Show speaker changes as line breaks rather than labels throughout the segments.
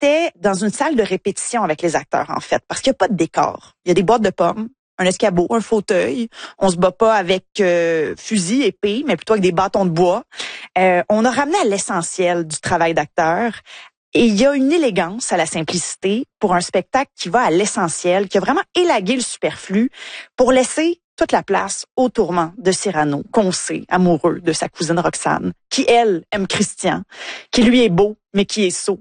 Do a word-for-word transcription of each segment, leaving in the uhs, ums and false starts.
était dans une salle de répétition avec les acteurs, en fait, parce qu'il n'y a pas de décor. Il y a des boîtes de pommes, un escabeau, un fauteuil. On se bat pas avec euh, fusil, épée, mais plutôt avec des bâtons de bois. Euh, on a ramené à l'essentiel du travail d'acteur. Et il y a une élégance à la simplicité pour un spectacle qui va à l'essentiel, qui a vraiment élagué le superflu pour laisser toute la place au tourment de Cyrano, qu'on sait amoureux de sa cousine Roxane, qui, elle, aime Christian, qui lui est beau, mais qui est sot.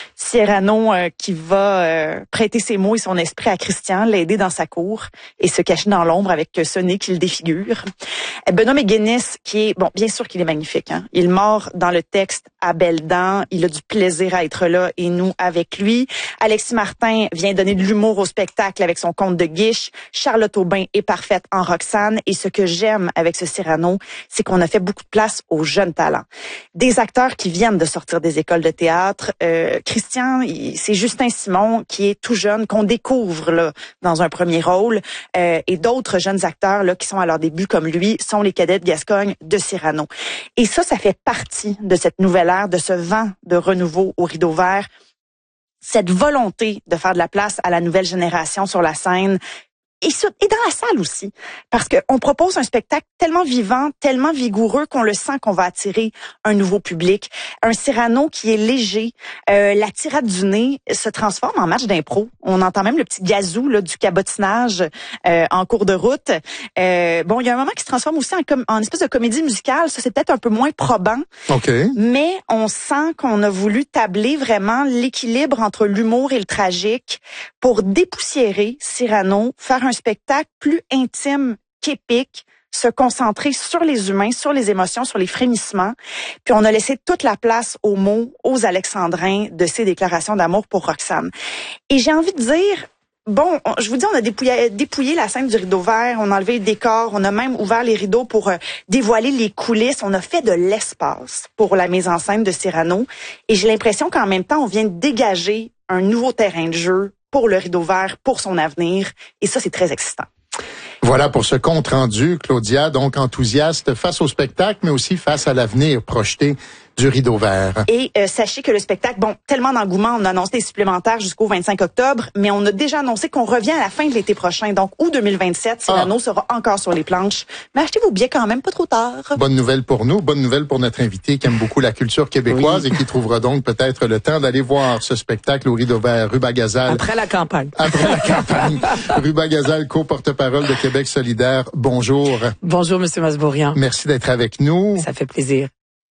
Cyrano euh, qui va euh, prêter ses mots et son esprit à Christian, l'aider dans sa cour et se cacher dans l'ombre avec ce nez qui le défigure. Benoît McGuinness, qui est, bon, bien sûr qu'il est magnifique, hein. Il mord dans le texte à belles dents, il a du plaisir à être là et nous avec lui. Alexis Martin vient donner de l'humour au spectacle avec son conte de Guiche. Charlotte Aubin est parfaite en Roxane et ce que j'aime avec ce Cyrano, c'est qu'on a fait beaucoup de place aux jeunes talents. Des acteurs qui viennent de sortir des écoles de théâtre, euh, Christian, c'est Justin Simon qui est tout jeune, qu'on découvre là dans un premier rôle, euh, et d'autres jeunes acteurs là qui sont à leur début comme lui sont les cadets de Gascogne de Cyrano. Et ça, ça fait partie de cette nouvelle ère, de ce vent de renouveau au rideau vert, cette volonté de faire de la place à la nouvelle génération sur la scène. Et, sur, et dans la salle aussi, parce qu'on propose un spectacle tellement vivant, tellement vigoureux qu'on le sent qu'on va attirer un nouveau public. Un Cyrano qui est léger, euh, la tirade du nez se transforme en match d'impro. On entend même le petit gazou là, du cabotinage euh, en cours de route. Euh, bon, il y a un moment qui se transforme aussi en, com- en espèce de comédie musicale. Ça, c'est peut-être un peu moins probant.
Okay.
Mais on sent qu'on a voulu tabler vraiment l'équilibre entre l'humour et le tragique pour dépoussiérer Cyrano, faire un un spectacle plus intime qu'épique, se concentrer sur les humains, sur les émotions, sur les frémissements. Puis on a laissé toute la place aux mots, aux alexandrins de ces déclarations d'amour pour Roxane. Et j'ai envie de dire, bon, on, je vous dis, on a dépouillé, dépouillé la scène du rideau vert, on a enlevé le décor, on a même ouvert les rideaux pour euh, dévoiler les coulisses, on a fait de l'espace pour la mise en scène de Cyrano. Et j'ai l'impression qu'en même temps, on vient de dégager un nouveau terrain de jeu pour le rideau vert, pour son avenir. Et ça, c'est très excitant.
Voilà pour ce compte rendu, Claudia, donc enthousiaste face au spectacle, mais aussi face à l'avenir projeté du rideau vert.
Et euh, sachez que le spectacle, bon, tellement d'engouement, on a annoncé des supplémentaires jusqu'au vingt-cinq octobre, mais on a déjà annoncé qu'on revient à la fin de l'été prochain, donc août deux mille vingt-sept, Cyrano ah. sera encore sur les planches. Mais achetez vos billets quand même, pas trop tard.
Bonne nouvelle pour nous, bonne nouvelle pour notre invité qui aime beaucoup la culture québécoise oui. et qui trouvera donc peut-être le temps d'aller voir ce spectacle au rideau vert, Ruba Gazal.
Après la campagne.
Après la campagne. Ruba Gazal, co-porte-parole de Québec solidaire. Bonjour.
Bonjour, Monsieur Masbourian.
Merci d'être avec nous.
Ça fait plaisir.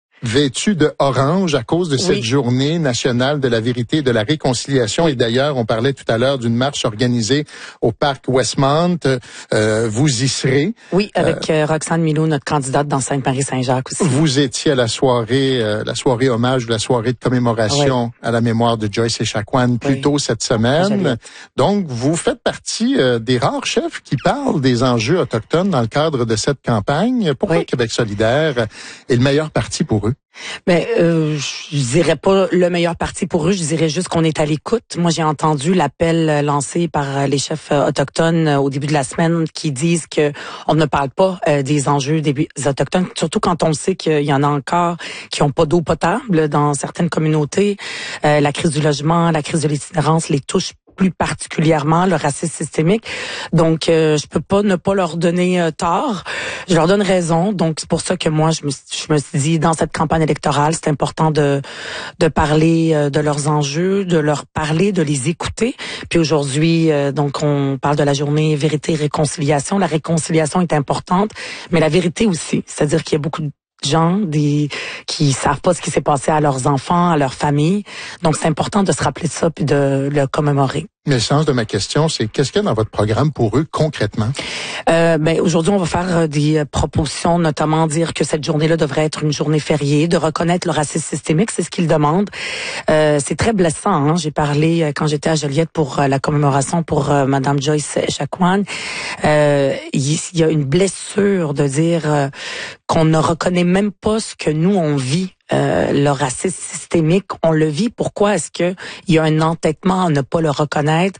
Vêtu de orange à cause de cette
oui.
journée nationale de la vérité et de la réconciliation. Et d'ailleurs, on parlait tout à l'heure d'une marche organisée au parc Westmount. Euh, vous y serez.
Oui, avec euh, Roxane Milot, notre candidate dans Sainte-Marie-Saint-Jacques aussi.
Vous étiez à la soirée, euh, la soirée hommage, la soirée de commémoration oui. à la mémoire de Joyce Echaquan plus oui. tôt cette semaine. Donc, vous faites partie euh, des rares chefs qui parlent des enjeux autochtones dans le cadre de cette campagne. Pourquoi oui. Québec solidaire est le meilleur parti pour eux?
Ben, euh, je dirais pas le meilleur parti pour eux, je dirais juste qu'on est à l'écoute. Moi, j'ai entendu l'appel lancé par les chefs autochtones au début de la semaine qui disent que on ne parle pas euh, des enjeux des autochtones, surtout quand on sait qu'il y en a encore qui ont pas d'eau potable dans certaines communautés. Euh, la crise du logement, la crise de l'itinérance les touche plus particulièrement, le racisme systémique. Donc, euh, je peux pas ne pas leur donner euh, tort. Je leur donne raison. Donc, c'est pour ça que moi, je me, je me suis dit, dans cette campagne électorale, c'est important de de parler euh, de leurs enjeux, de leur parler, de les écouter. Puis aujourd'hui, euh, donc, on parle de la journée vérité et réconciliation. La réconciliation est importante, mais la vérité aussi. C'est-à-dire qu'il y a beaucoup de gens des qui savent pas ce qui s'est passé à leurs enfants, à leur famille. Donc, c'est important de se rappeler de ça puis de le commémorer.
Mais le sens de ma question, c'est qu'est-ce qu'il y a dans votre programme pour eux concrètement?
Euh, ben aujourd'hui, on va faire des propositions, notamment dire que cette journée-là devrait être une journée fériée, de reconnaître le racisme systémique, c'est ce qu'ils demandent. Euh, c'est très blessant. Hein? J'ai parlé quand j'étais à Joliette pour la commémoration pour euh, Madame Joyce Echaquan. Euh, il y a une blessure de dire euh, qu'on ne reconnaît même pas ce que nous on vit. Euh, le racisme systémique, on le vit. Pourquoi est-ce que il y a un entêtement à ne pas le reconnaître?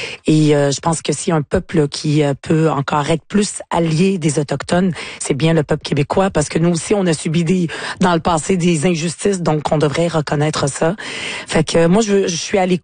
Et euh, je pense que si un peuple là, qui euh, peut encore être plus allié des Autochtones, c'est bien le peuple québécois, parce que nous aussi, on a subi des dans le passé des injustices, donc on devrait reconnaître ça. Fait que moi, je, je suis à l'écoute